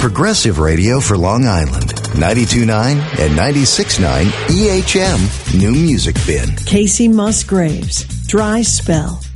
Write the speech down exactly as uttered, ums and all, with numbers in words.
Progressive radio for Long Island. ninety-two point nine and ninety-six point nine E H M New Music Bin. Casey Musgraves, Dry Spell.